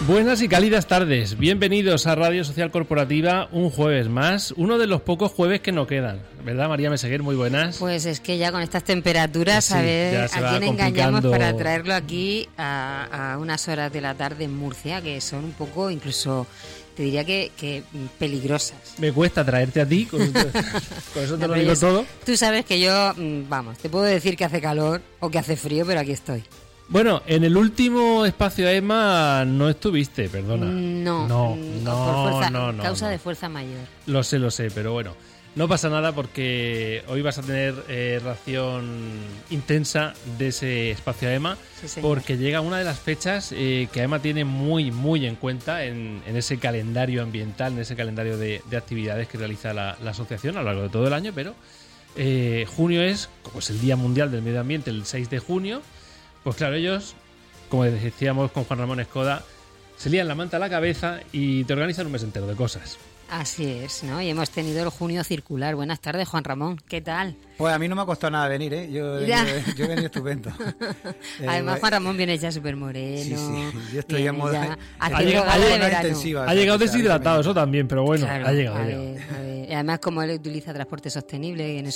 Buenas y cálidas tardes, bienvenidos a Radio Social Corporativa, un jueves más, uno de los pocos jueves que no quedan, ¿verdad, María Meseguer? Muy buenas. Pues es que ya con estas temperaturas, sí, a ver a quién engañamos para traerlo aquí a unas horas de la tarde en Murcia, que son un poco, incluso, te diría que peligrosas. Me cuesta traerte a ti, con eso te lo digo todo. Tú sabes que yo, vamos, te puedo decir que hace calor o que hace frío, pero aquí estoy. Bueno, en el último espacio EMA no estuviste, perdona. No, por causa de fuerza mayor. Lo sé, pero bueno, no pasa nada porque hoy vas a tener ración intensa de ese espacio EMA, sí, porque llega una de las fechas que EMA tiene muy en cuenta en ese calendario ambiental, en ese calendario de actividades que realiza la asociación a lo largo de todo el año, pero junio es, como es el Día Mundial del Medio Ambiente, el 6 de junio. Pues claro, ellos, como decíamos con Juan Ramón Escoda, se lían la manta a la cabeza y te organizan un mes entero de cosas. Así es, ¿no? Y hemos tenido el junio circular. Buenas tardes, Juan Ramón. ¿Qué tal? Pues a mí no me ha costado nada venir, ¿eh? Yo he venido estupendo. Además, Juan Ramón viene ya súper moreno. Sí. Yo estoy en modo intensiva. Ha llegado deshidratado, eso también, pero bueno, claro, ha llegado. A ver. Además, como él utiliza transporte sostenible en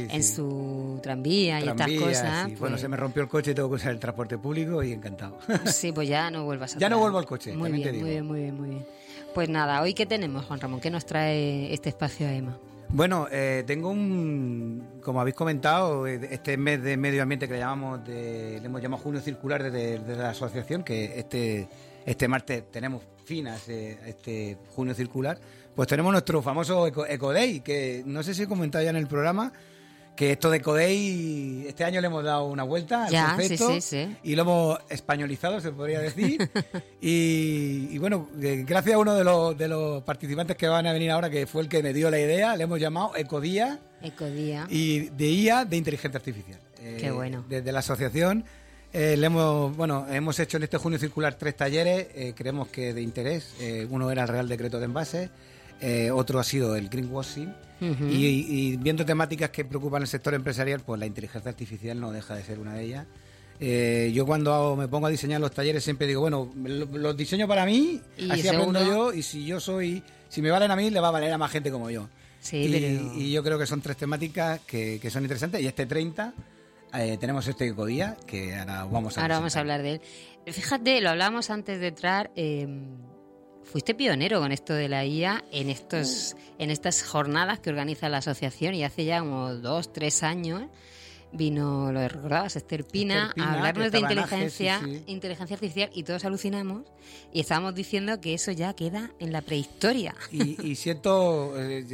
su tranvía y estas cosas. Sí. Pues... Bueno, se me rompió el coche y tengo que usar el transporte público y encantado. Sí, pues ya no vuelvas a Ya no vuelvo al coche, muy bien, te digo. Muy bien. Pues nada, ¿hoy qué tenemos, Juan Ramón? ¿Qué nos trae este espacio a EMA? Bueno, tengo como habéis comentado, este mes de medio ambiente que le hemos llamado Junio Circular desde la asociación, que este martes tenemos fin a este Junio Circular. Pues tenemos nuestro famoso Ecoday, que no sé si he comentado ya en el programa, que esto de Ecoday, este año le hemos dado una vuelta al concepto sí. Y lo hemos españolizado, se podría decir. y bueno, gracias a uno de los participantes que van a venir ahora, que fue el que me dio la idea, le hemos llamado Ecodía. Y de IA, de inteligencia artificial. Qué bueno. Desde la asociación hemos hecho en este Junio Circular 3 talleres, creemos que de interés. Uno era el Real Decreto de Envases, otro ha sido el greenwashing. Uh-huh. Y viendo temáticas que preocupan al sector empresarial, pues la inteligencia artificial no deja de ser una de ellas. Yo cuando me pongo a diseñar los talleres siempre digo, bueno, los diseño para mí, así aprendo yo, y si me valen a mí, le va a valer a más gente como yo. Sí, y yo creo que son 3 temáticas que son interesantes, y este 30 tenemos este Ecodía, que ahora vamos a hablar de él. Fíjate, lo hablábamos antes de entrar. Fuiste pionero con esto de la IA en estas jornadas que organiza la asociación, y hace ya como 2-3 años vino, lo recordabas, Esther Pina, a hablarnos de inteligencia artificial, y todos alucinamos y estábamos diciendo que eso ya queda en la prehistoria. Y siento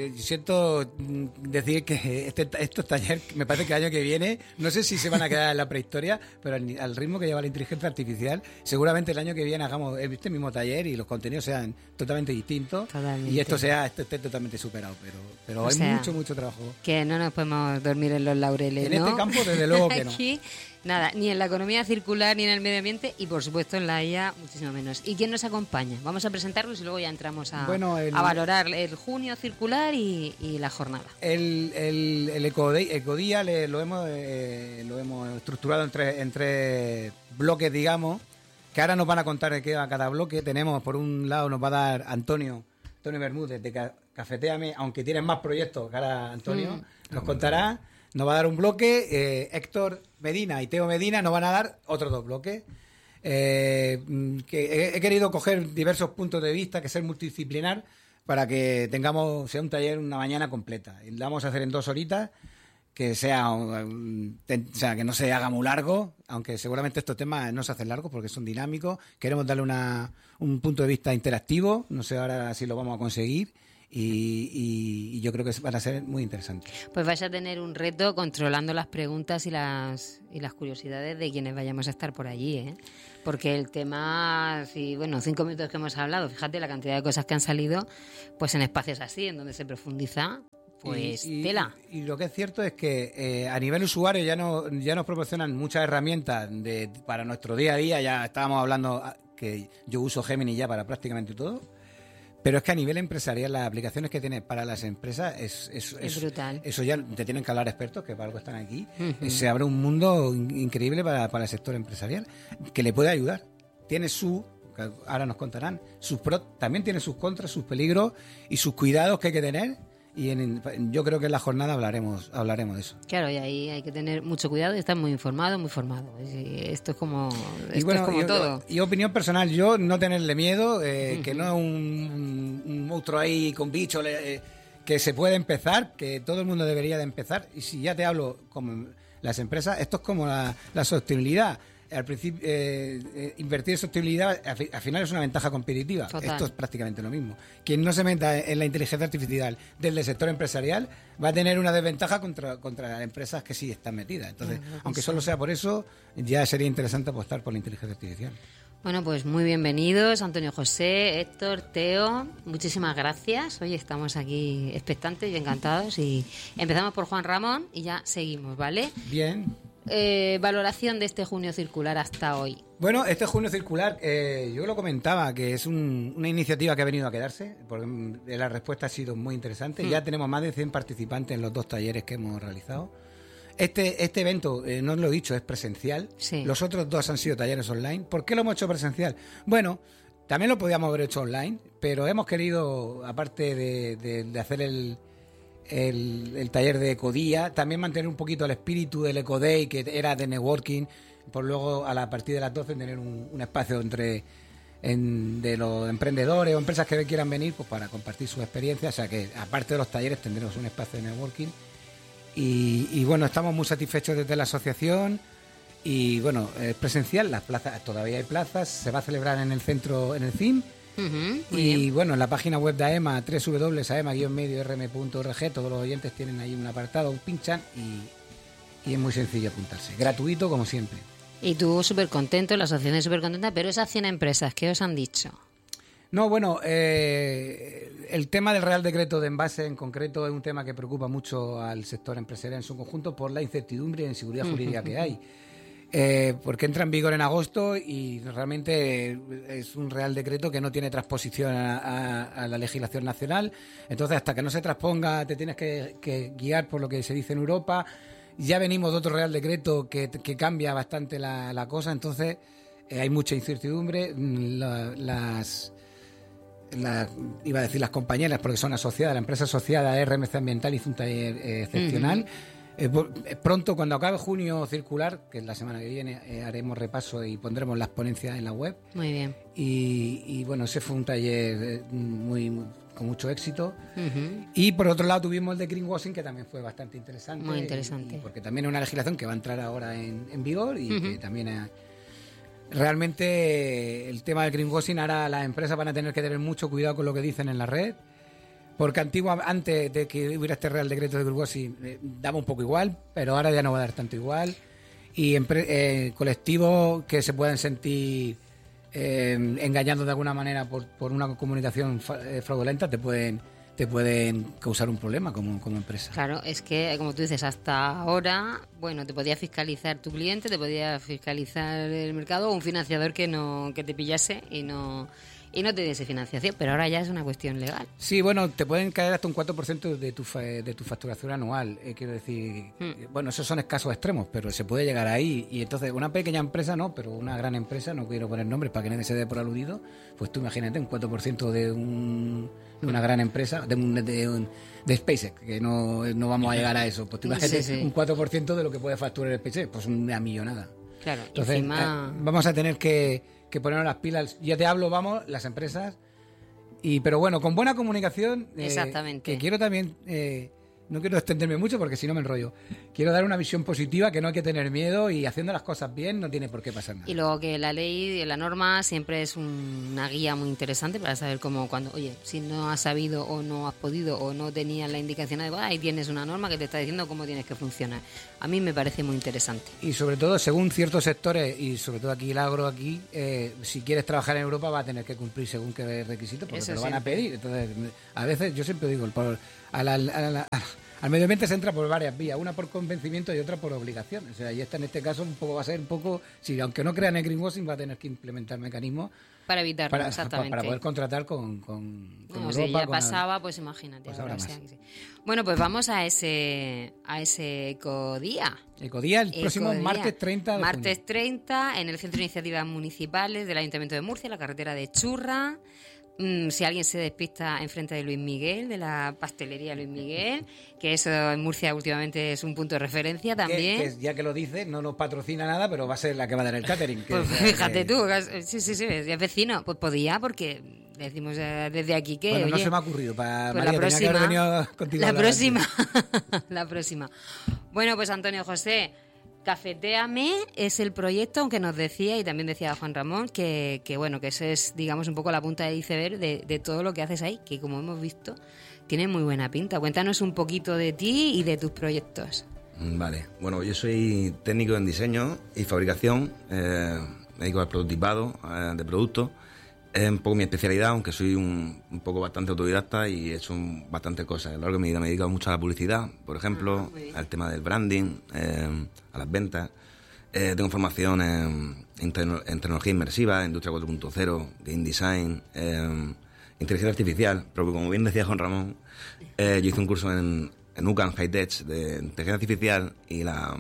decir que estos talleres, me parece que el año que viene, no sé si se van a quedar en la prehistoria, pero al ritmo que lleva la inteligencia artificial, seguramente el año que viene hagamos este mismo taller y los contenidos sean totalmente distintos. Y esto esté totalmente superado, pero hay mucho trabajo. Que no nos podemos dormir en los laureles, en este campo, desde luego que no. Aquí, nada, ni en la economía circular, ni en el medio ambiente, y por supuesto en la IA muchísimo menos. ¿Y quién nos acompaña? Vamos a presentarlos y luego ya entramos a valorar el junio circular y la jornada. El Ecodía lo hemos estructurado en tres bloques, digamos, que ahora nos van a contar de qué va cada bloque. Tenemos, por un lado, nos va a dar Antonio Bermúdez de Cafetéame, aunque tienen más proyectos que ahora Antonio nos contará. Nos va a dar un bloque, Héctor Medina y Teo Medina nos van a dar otros 2 bloques. Que he querido coger diversos puntos de vista, que sea multidisciplinar, para que sea un taller una mañana completa. Y lo vamos a hacer en 2 horitas, que que no se haga muy largo, aunque seguramente estos temas no se hacen largos porque son dinámicos. Queremos darle un punto de vista interactivo, no sé ahora si lo vamos a conseguir. Y yo creo que van a ser muy interesantes. Pues vais a tener un reto controlando las preguntas y las curiosidades de quienes vayamos a estar por allí, ¿eh? Porque el tema, 5 minutos que hemos hablado, fíjate la cantidad de cosas que han salido, pues en espacios así, en donde se profundiza, pues tela. Y lo que es cierto es que a nivel usuario ya nos proporcionan muchas herramientas para nuestro día a día. Ya estábamos hablando que yo uso Gemini ya para prácticamente todo. Pero es que a nivel empresarial las aplicaciones que tiene para las empresas es brutal. Eso ya te tienen que hablar expertos, que para algo están aquí. Uh-huh. Se abre un mundo increíble para el sector empresarial que le puede ayudar. Tiene su que ahora nos contarán. Sus pros también tienen sus contras, sus peligros y sus cuidados que hay que tener. Y yo creo que en la jornada hablaremos de eso. Claro, y ahí hay que tener mucho cuidado y estar muy informado, muy formado. Esto es como, todo. Y opinión personal, yo no tenerle miedo, que no es un monstruo ahí con bichos, que se puede empezar, que todo el mundo debería de empezar. Y si ya te hablo como las empresas, esto es como la sostenibilidad. Al principio, invertir en sostenibilidad al final es una ventaja competitiva. Total. Esto es prácticamente lo mismo. Quien no se meta en la inteligencia artificial del sector empresarial va a tener una desventaja contra las empresas que sí están metidas. Entonces, aunque solo sea por eso, ya sería interesante apostar por la inteligencia artificial. Bueno, pues muy bienvenidos, Antonio José, Héctor, Teo, muchísimas gracias. Hoy estamos aquí expectantes y encantados y empezamos por Juan Ramón y ya seguimos, ¿vale? Bien. Valoración de este junio circular hasta hoy. Bueno, este junio circular, yo lo comentaba, que es una iniciativa que ha venido a quedarse, porque la respuesta ha sido muy interesante. Ya tenemos más de 100 participantes en los 2 talleres que hemos realizado. Este evento, no os lo he dicho, es presencial. Sí. Los otros 2 han sido talleres online. ¿Por qué lo hemos hecho presencial? Bueno, también lo podíamos haber hecho online, pero hemos querido, aparte de hacer el taller de Ecodía, también mantener un poquito el espíritu del Ecoday, que era de networking, por luego a partir de las 12 tener un espacio de los emprendedores o empresas que quieran venir, pues para compartir sus experiencias. O sea que aparte de los talleres tendremos un espacio de networking y bueno, estamos muy satisfechos desde la asociación. Y bueno, es presencial, las plazas, todavía hay plazas, se va a celebrar en el centro, en el CIM. Y bueno, en la página web de AEMA, www.aema-medio-rm.org, todos los oyentes tienen ahí un apartado, pinchan y es muy sencillo apuntarse. Gratuito, como siempre. Y tú súper contento, la asociación es súper contenta, pero esas 100 empresas, ¿qué os han dicho? No, bueno, el tema del Real Decreto de envase en concreto es un tema que preocupa mucho al sector empresarial en su conjunto por la incertidumbre e inseguridad jurídica que hay. Porque entra en vigor en agosto y realmente es un Real Decreto que no tiene transposición a la legislación nacional. Entonces, hasta que no se transponga, te tienes que guiar por lo que se dice en Europa. Ya venimos de otro Real Decreto que cambia bastante la cosa. Entonces, hay mucha incertidumbre. Iba a decir las compañeras, porque son asociadas. La empresa asociada RMC Ambiental hizo un taller excepcional. Pronto, cuando acabe junio circular, que es la semana que viene, haremos repaso y pondremos las ponencias en la web. Muy bien. Y bueno, ese fue un taller con mucho éxito. Y por otro lado tuvimos el de greenwashing, que también fue bastante interesante. Muy interesante. Porque también es una legislación que va a entrar ahora en vigor y que también realmente el tema del greenwashing, ahora las empresas van a tener que tener mucho cuidado con lo que dicen en la red. Porque antes de que hubiera este Real Decreto de greenwashing daba un poco igual, pero ahora ya no va a dar tanto igual. Y colectivos que se pueden sentir engañando de alguna manera por una comunicación fraudulenta te pueden causar un problema como empresa. Claro, es que, como tú dices, hasta ahora, bueno, te podía fiscalizar tu cliente, te podía fiscalizar el mercado o un financiador que te pillase y no te diese financiación, pero ahora ya es una cuestión legal. Sí, bueno, te pueden caer hasta un 4% de tu facturación anual. Quiero decir, bueno, esos son casos extremos, pero se puede llegar ahí. Y entonces, una pequeña empresa no, pero una gran empresa, no quiero poner nombres para que nadie se dé por aludido, pues tú imagínate un 4% de una gran empresa, de SpaceX, que no vamos a llegar a eso. Pues tú imagínate un 4% de lo que puede facturar SpaceX, pues una millonada. Claro, entonces, encima vamos a tener que ponernos las pilas. Ya te hablo, las empresas. Pero bueno, con buena comunicación. Exactamente. Que quiero también. No quiero extenderme mucho porque si no me enrollo. Quiero dar una visión positiva, que no hay que tener miedo y haciendo las cosas bien no tiene por qué pasar nada. Y luego que la ley, la norma siempre es una guía muy interesante para saber cómo, si no has sabido o no has podido o no tenías la indicación adecuada, ahí tienes una norma que te está diciendo cómo tienes que funcionar. A mí me parece muy interesante. Y sobre todo, según ciertos sectores, y sobre todo aquí el agro, si quieres trabajar en Europa va a tener que cumplir según qué requisitos, porque eso te lo van a pedir. Entonces, a veces yo siempre digo, a al medio ambiente se entra por varias vías, una por convencimiento y otra por obligación. O sea, y en este caso un poco va a ser un poco, si aunque no crean en greenwashing, va a tener que implementar mecanismos para evitarlo, exactamente. Para poder contratar con Bueno, Europa. si ya pasaba, pues imagínate. Pues ahora más. Sí. Bueno, pues vamos a ese Ecodía. Ecodía el próximo martes 30 de Martes junio. 30 en el Centro de Iniciativas Municipales del Ayuntamiento de Murcia, la carretera de Churra. Si alguien se despista enfrente de Luis Miguel, de la pastelería Luis Miguel, que eso en Murcia últimamente es un punto de referencia también. Que ya que lo dices, no nos patrocina nada, pero va a ser la que va a dar el catering. Pues fíjate tú, sí, es vecino. Pues podía, porque decimos desde aquí que... Bueno, oye, no se me ha ocurrido. Para pues María, tenía que haber venido contigo a hablar antes. La próxima. Bueno, pues Antonio José... Cafetéame es el proyecto, aunque nos decía, y también decía Juan Ramón, que bueno, que eso es, digamos, un poco la punta de iceberg de todo lo que haces ahí, que como hemos visto, tiene muy buena pinta. Cuéntanos un poquito de ti y de tus proyectos. Vale, bueno, yo soy técnico en diseño y fabricación, me dedico al prototipado de productos. Es un poco mi especialidad, aunque soy un poco bastante autodidacta y he hecho bastantes cosas. A lo largo de mi vida me he dedicado mucho a la publicidad, por ejemplo, al tema del branding, a las ventas. Tengo formación en tecnología inmersiva, industria 4.0, game design, inteligencia artificial, pero como bien decía Juan Ramón, yo hice un curso en UCAM High Tech de inteligencia artificial y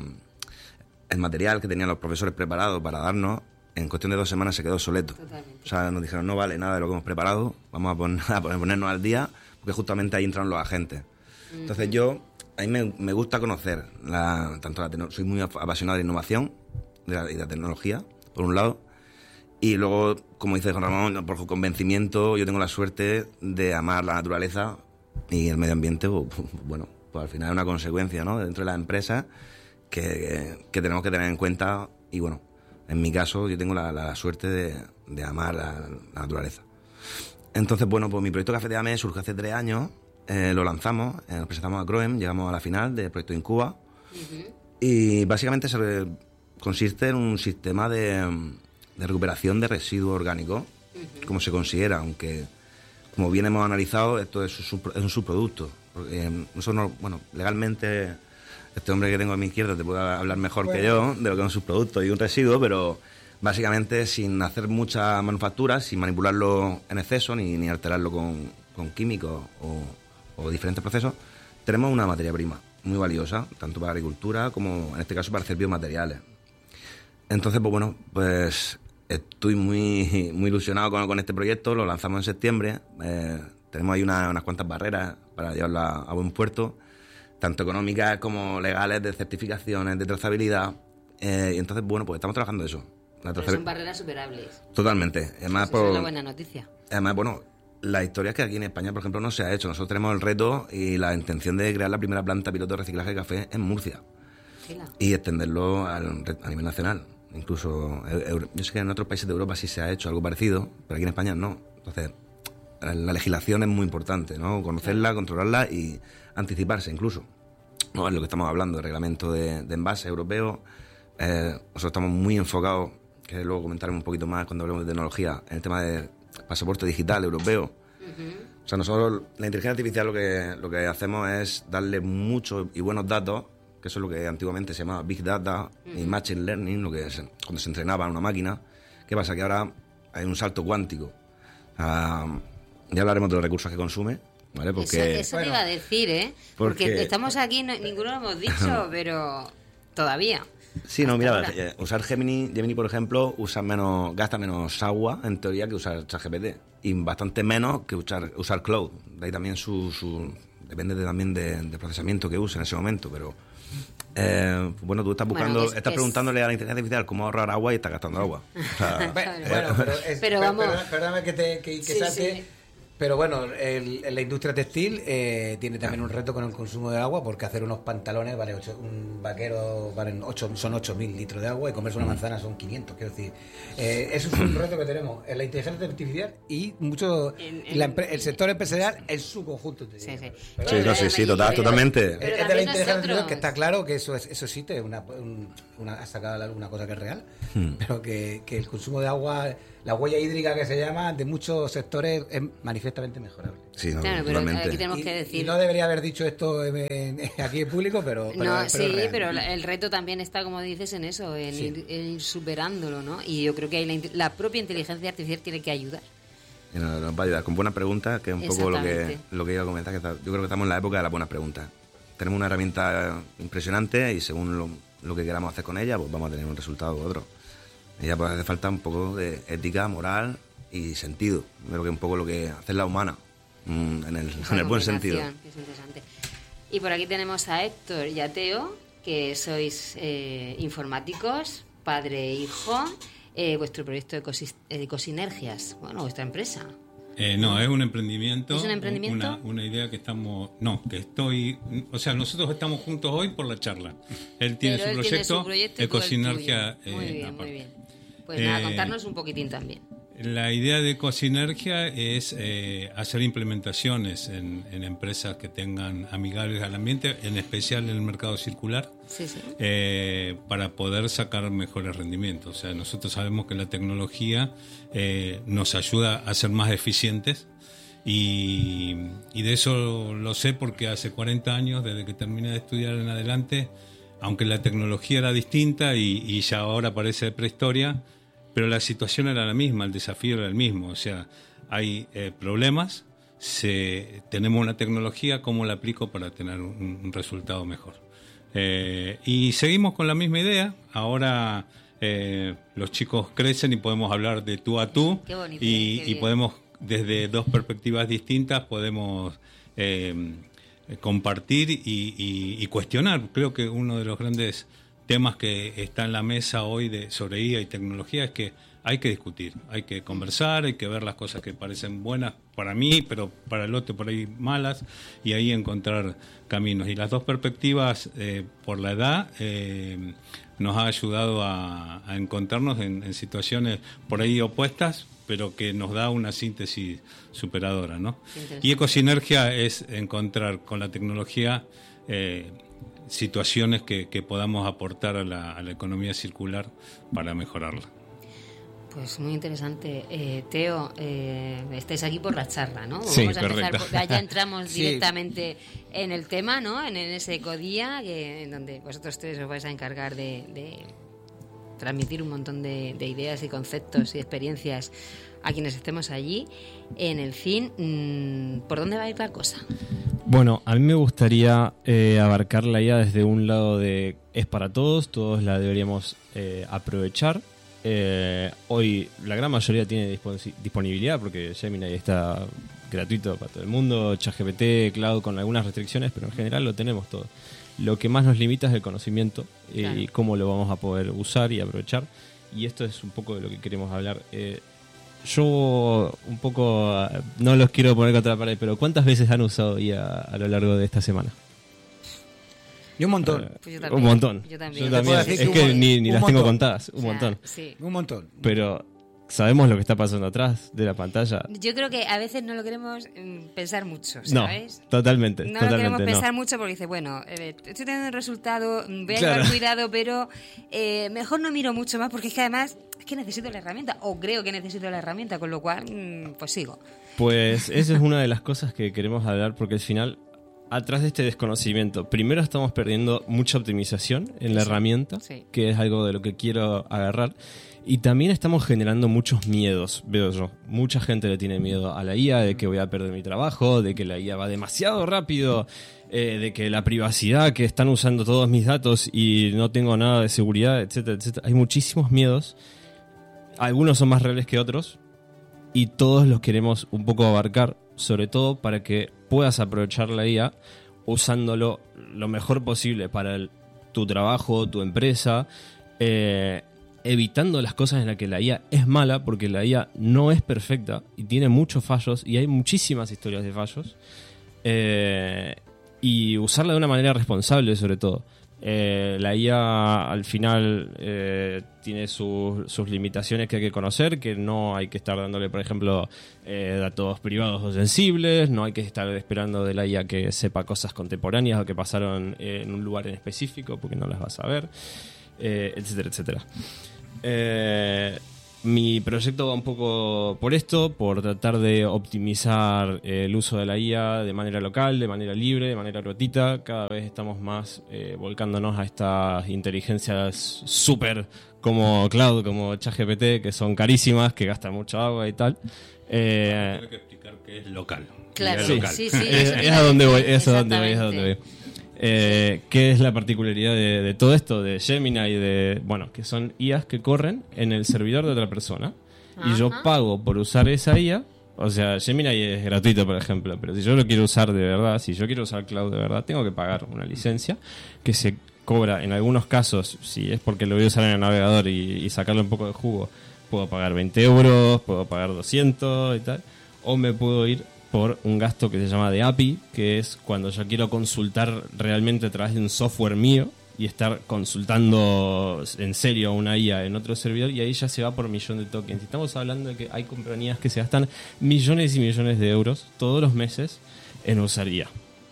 el material que tenían los profesores preparados para darnos, en cuestión de 2 semanas se quedó obsoleto. Totalmente. O sea, nos dijeron, no vale nada de lo que hemos preparado, vamos a ponernos al día, porque justamente ahí entraron los agentes. Entonces a mí me gusta conocer, soy muy apasionado de innovación y de la tecnología, por un lado, y luego, como dice Juan Ramón, por convencimiento, yo tengo la suerte de amar la naturaleza y el medio ambiente, bueno, pues al final es una consecuencia, ¿no?, dentro de las empresas que tenemos que tener en cuenta. Y bueno, en mi caso yo tengo la suerte de amar la naturaleza. Entonces, bueno, pues mi proyecto Cafetéame surgió hace 3 años, lo lanzamos, nos presentamos a Croem, llegamos a la final del proyecto Incuba. Y básicamente consiste en un sistema de recuperación de residuos orgánicos, como se considera, aunque como bien hemos analizado, esto es un subproducto. Porque nosotros, bueno, legalmente, este hombre que tengo a mi izquierda te puede hablar mejor que yo de lo que es un subproducto y un residuo, pero básicamente sin hacer muchas manufacturas, sin manipularlo en exceso ni alterarlo con químicos o diferentes procesos, tenemos una materia prima muy valiosa, tanto para la agricultura como en este caso para hacer biomateriales. Entonces, pues bueno, pues estoy muy ilusionado con este proyecto, lo lanzamos en septiembre, tenemos ahí unas cuantas barreras para llevarlo a buen puerto, tanto económicas como legales, de certificaciones, de trazabilidad, y entonces, bueno, pues estamos trabajando eso. Pero son barreras superables. Totalmente. Además, eso es una buena noticia. Además, bueno, la historia es que aquí en España, por ejemplo, no se ha hecho. Nosotros tenemos el reto y la intención de crear la primera planta piloto de reciclaje de café en Murcia. Y extenderlo a nivel nacional. Incluso, yo sé que en otros países de Europa sí se ha hecho algo parecido, pero aquí en España no. Entonces, la legislación es muy importante, ¿no? Conocerla, controlarla y anticiparse incluso. No, es lo que estamos hablando, el reglamento de envase europeo. Nosotros estamos muy enfocados, que luego comentaremos un poquito más cuando hablemos de tecnología, en el tema del pasaporte digital europeo. O sea, nosotros, la inteligencia artificial, lo que hacemos es darle muchos y buenos datos, que eso es lo que antiguamente se llamaba Big Data y Machine Learning, lo que es cuando se entrenaba una máquina. ¿Qué pasa? Que ahora hay un salto cuántico. Ya hablaremos de los recursos que consume, ¿vale? Porque, eso te iba a decir, ¿eh? Porque estamos aquí, ninguno lo hemos dicho, pero todavía. Sí, no, mira, usar Gemini, por ejemplo, gasta menos agua, en teoría, que usar ChatGPT. Y bastante menos que usar Cloud. De ahí también depende también del procesamiento que use en ese momento, pero... bueno, tú estás preguntándole a la inteligencia artificial cómo ahorrar agua y estás gastando agua. O sea, pero vamos. Perdóname que salte. Sí. Pero bueno, la industria textil tiene también un reto con el consumo de agua, porque hacer unos pantalones un vaquero son 8.000 litros de agua y comerse una manzana son 500. Quiero decir, eso es un reto que tenemos en la inteligencia artificial y mucho el sector empresarial en su conjunto. Sí, totalmente. Es de la inteligencia artificial que está claro que eso existe, ha sacado una cosa que es real, pero que el consumo de agua la huella hídrica que se llama de muchos sectores es manifiestamente mejorable. Sí, no, claro, pero totalmente. aquí tenemos que decir... Y no debería haber dicho esto aquí en público, pero pero el reto también está, como dices, en eso, en ir superándolo, ¿no? Y yo creo que ahí la propia inteligencia artificial tiene que ayudar. Y nos va a ayudar con buenas preguntas, que es un poco lo que iba a comentar, que yo creo que estamos en la época de las buenas preguntas. Tenemos una herramienta impresionante y según lo que queramos hacer con ella, pues vamos a tener un resultado u otro. Ella pues hace falta un poco de ética, moral y sentido. Creo que es un poco lo que hace la humana, en el buen sentido. Es interesante. Y por aquí tenemos a Héctor y a Teo, que sois informáticos, padre e hijo. Vuestro proyecto Ecosinergias, bueno, vuestra empresa. No, es un emprendimiento. ¿Es un emprendimiento? Una idea que estamos... No, que estoy... O sea, nosotros estamos juntos hoy por la charla. Él tiene su proyecto Ecosinergia. Muy bien, muy bien. Pues nada, contarnos un poquitín también. La idea de Ecosinergia es hacer implementaciones en empresas que tengan amigables al ambiente, en especial en el mercado circular, para poder sacar mejores rendimientos. O sea, nosotros sabemos que la tecnología nos ayuda a ser más eficientes y de eso lo sé porque hace 40 años, desde que terminé de estudiar en adelante, aunque la tecnología era distinta y ya ahora parece de prehistoria, pero la situación era la misma, el desafío era el mismo. O sea, hay problemas, tenemos una tecnología, ¿cómo la aplico para tener un resultado mejor? Y seguimos con la misma idea. Ahora los chicos crecen y podemos hablar de tú a tú. Qué bonito, y podemos, desde dos perspectivas distintas, podemos compartir y cuestionar. Creo que uno de los grandes temas que está en la mesa hoy sobre IA y tecnología es que hay que discutir, hay que conversar, hay que ver las cosas que parecen buenas para mí, pero para el otro por ahí malas, y ahí encontrar caminos. Y las dos perspectivas, por la edad, nos ha ayudado a encontrarnos en situaciones por ahí opuestas, pero que nos da una síntesis superadora, ¿no? Y Ecosinergia es encontrar con la tecnología situaciones que podamos aportar a la economía circular para mejorarla. Pues muy interesante. Teo, estáis aquí por la charla, ¿no? Sí, vamos a correcto. empezar, ya entramos directamente en el tema, ¿no? En ese ecodía, en donde vosotros tres os vais a encargar de transmitir un montón de ideas y conceptos y experiencias a quienes estemos allí. En el fin, ¿por dónde va a ir la cosa? Bueno, a mí me gustaría abarcar la IA desde un lado de es para todos la deberíamos aprovechar. Hoy la gran mayoría tiene disponibilidad porque Gemini está gratuito para todo el mundo, ChatGPT, Cloud con algunas restricciones, pero en general lo tenemos todo. Lo que más nos limita es el conocimiento y cómo lo vamos a poder usar y aprovechar, y esto es un poco de lo que queremos hablar. Yo un poco no los quiero poner contra la pared, pero ¿cuántas veces han usado IA a lo largo de esta semana? Y un montón. Pues yo también. Un montón. Yo también. Es que ni las tengo contadas. Un montón. Sí. Un montón. Pero sabemos lo que está pasando atrás de la pantalla. Yo creo que a veces no lo queremos pensar mucho, ¿sabes? No, totalmente. No lo queremos pensar mucho porque dice, bueno, estoy teniendo un resultado, voy a llevar cuidado, pero mejor no miro mucho más porque es que además es que necesito la herramienta, o creo que necesito la herramienta, con lo cual, pues sigo. Pues esa es una de las cosas que queremos hablar, porque al final, atrás de este desconocimiento, primero estamos perdiendo mucha optimización en la herramienta, que es algo de lo que quiero agarrar, y también estamos generando muchos miedos, veo yo. Mucha gente le tiene miedo a la IA, de que voy a perder mi trabajo, de que la IA va demasiado rápido, de que la privacidad, que están usando todos mis datos y no tengo nada de seguridad, etcétera, etcétera. Hay muchísimos miedos, algunos son más reales que otros, y todos los queremos un poco abarcar, sobre todo para que puedas aprovechar la IA usándolo lo mejor posible para tu trabajo, tu empresa, evitando las cosas en las que la IA es mala, porque la IA no es perfecta y tiene muchos fallos, y hay muchísimas historias de fallos, y usarla de una manera responsable sobre todo. La IA al final tiene sus limitaciones que hay que conocer, que no hay que estar dándole, por ejemplo, datos privados o sensibles, no hay que estar esperando de la IA que sepa cosas contemporáneas o que pasaron en un lugar en específico, porque no las vas a ver, etcétera, etcétera. Mi proyecto va un poco por esto, por tratar de optimizar el uso de la IA de manera local, de manera libre, de manera gratuita. Cada vez estamos más volcándonos a estas inteligencias súper como Cloud, como ChatGPT, que son carísimas, que gastan mucha agua y tal. Hay que explicar que es local. Claro, sí, sí. Es a donde voy, es a donde voy. ¿Qué es la particularidad de todo esto de Gemini y que son IAs que corren en el servidor de otra persona? Ajá. Y yo pago por usar esa IA. O sea, Gemini es gratuito, por ejemplo, pero si yo lo quiero usar de verdad, si yo quiero usar Cloud de verdad, tengo que pagar una licencia que se cobra en algunos casos, si es porque lo voy a usar en el navegador y sacarle un poco de jugo, puedo pagar 20 euros, puedo pagar 200 y tal, o me puedo ir por un gasto que se llama de API, que es cuando yo quiero consultar realmente a través de un software mío y estar consultando en serio una IA en otro servidor, y ahí ya se va por millón de tokens. Estamos hablando de que hay compañías que se gastan millones y millones de euros todos los meses en usar IA.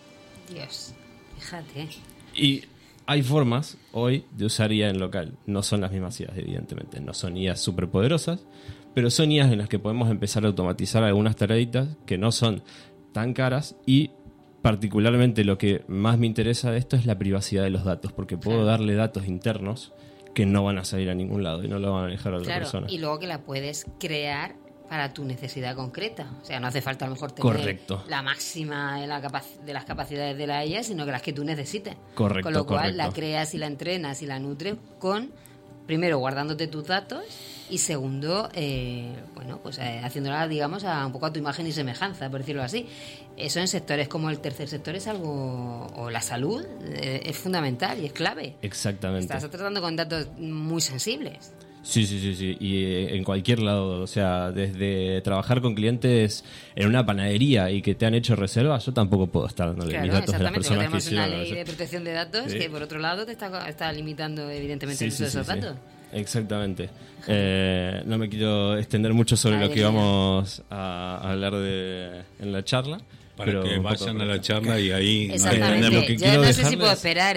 Dios, fíjate. Y hay formas hoy de usar IA en local. No son las mismas IAs, evidentemente. No son IAs superpoderosas, pero son IAs en las que podemos empezar a automatizar algunas tareitas que no son tan caras, y particularmente lo que más me interesa de esto es la privacidad de los datos, porque puedo darle datos internos que no van a salir a ningún lado y no lo van a manejar a otra persona. Y luego que la puedes crear para tu necesidad concreta. O sea, no hace falta a lo mejor tener la máxima de las capacidades de la IA, sino que las que tú necesites. Correcto. Con lo cual la creas y la entrenas y la nutres primero guardándote tus datos, y segundo, haciéndola, digamos, un poco a tu imagen y semejanza, por decirlo así. Eso en sectores como el tercer sector es algo, o la salud, es fundamental y es clave. Exactamente. Estás tratando con datos muy sensibles. Sí. Y en cualquier lado, o sea, desde trabajar con clientes en una panadería y que te han hecho reserva, yo tampoco puedo estar dándole mis datos de las personas que hicieron. Tenemos una ley de protección de datos que, por otro lado, te está limitando, evidentemente, el uso de esos datos. Exactamente. No me quiero extender mucho sobre lo que vamos a hablar en la charla. Para que vayan a la charla y ahí... Exactamente. Yo no sé si puedo esperar,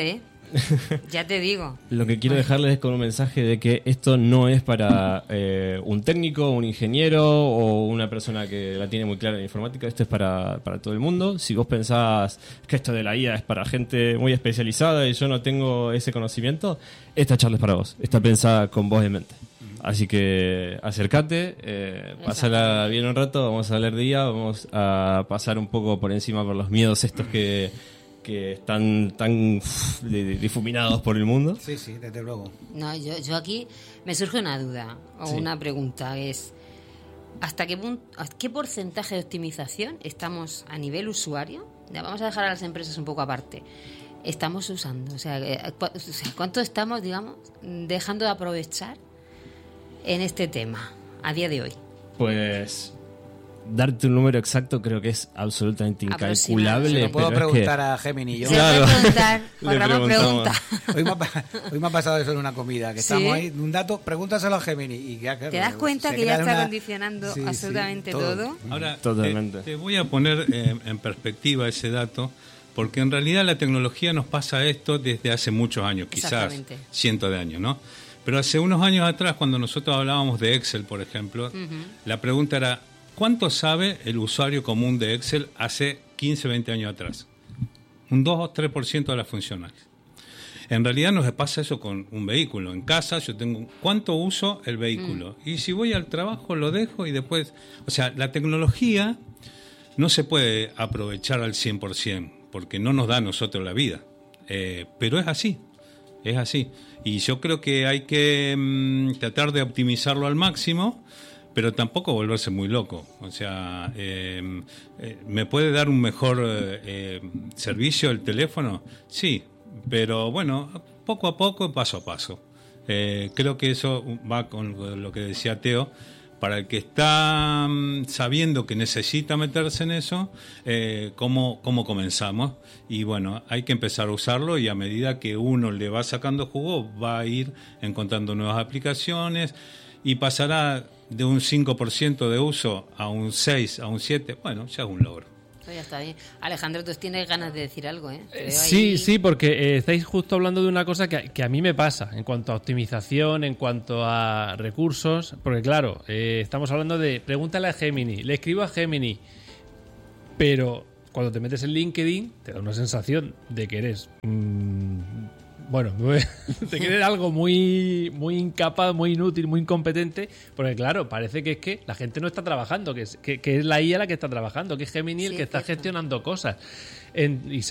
Ya te digo. Lo que quiero dejarles es con un mensaje de que esto no es para un técnico, un ingeniero o una persona que la tiene muy clara en informática. Esto es para todo el mundo. Si vos pensás que esto de la IA es para gente muy especializada y yo no tengo ese conocimiento, esta charla es para vos. Está pensada con vos en mente. Así que acércate, pásala bien un rato, vamos a hablar de IA, vamos a pasar un poco por encima por los miedos estos que están tan difuminados por el mundo. Sí, desde luego. No, yo aquí me surge una duda o una pregunta, es ¿hasta qué porcentaje de optimización estamos a nivel usuario? Ya, vamos a dejar a las empresas un poco aparte. Estamos usando, o sea, ¿cuánto estamos, digamos, dejando de aprovechar en este tema a día de hoy? Pues darte un número exacto creo que es absolutamente incalculable. Se lo puedo preguntar a Gemini. Yo. Claro. Pregunta. Hoy me ha pasado eso en una comida, que estamos ahí, un dato, pregúntaselo a Gemini. Y ¿te das cuenta que ya está condicionando absolutamente todo? Ahora, totalmente. Te voy a poner en perspectiva ese dato, porque en realidad la tecnología nos pasa esto desde hace muchos años, quizás cientos de años, ¿no? Pero hace unos años atrás, cuando nosotros hablábamos de Excel, por ejemplo, la pregunta era: ¿cuánto sabe el usuario común de Excel hace 15, 20 años atrás? Un 2 o 3% de las funciones. En realidad nos pasa eso con un vehículo. En casa yo tengo cuánto uso el vehículo. Y si voy al trabajo lo dejo y después... O sea, la tecnología no se puede aprovechar al 100% porque no nos da a nosotros la vida. Pero es así. Es así. Y yo creo que hay que tratar de optimizarlo al máximo, pero tampoco volverse muy loco. O sea, ¿me puede dar un mejor servicio el teléfono? Sí, pero bueno, poco a poco, paso a paso. Creo que eso va con lo que decía Teo. Para el que está sabiendo que necesita meterse en eso, ¿cómo comenzamos? Y bueno, hay que empezar a usarlo, y a medida que uno le va sacando jugo, va a ir encontrando nuevas aplicaciones y pasará de un 5% de uso a un 6, a un 7, bueno, ya es un logro. Esto ya está bien. Alejandro, tú tienes ganas de decir algo, ¿eh? Sí, porque estáis justo hablando de una cosa que a mí me pasa en cuanto a optimización, en cuanto a recursos, porque claro, estamos hablando de pregúntale a Gemini, le escribo a Gemini, pero cuando te metes en LinkedIn te da una sensación de que eres... te quiere algo muy incapaz, muy inútil, muy incompetente, porque claro, parece que es que la gente no está trabajando, que es la IA la que está trabajando, que es Gemini el que está gestionando cosas. Y